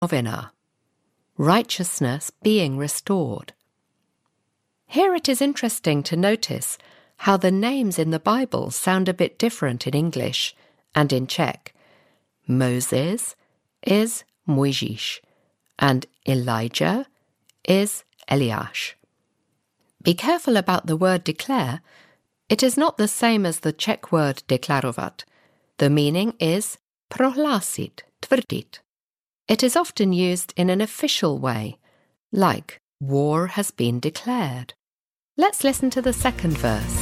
novena, righteousness being restored. Here it is interesting to notice how the names in the Bible sound a bit different in English and in Czech. Moses is Mojžíš, and Elijah is Eliáš. Be careful about the word declare. It is not the same as the Czech word deklarovat. The meaning is prohlásit, tvrdit. It is often used in an official way, like war has been declared. Let's listen to the second verse.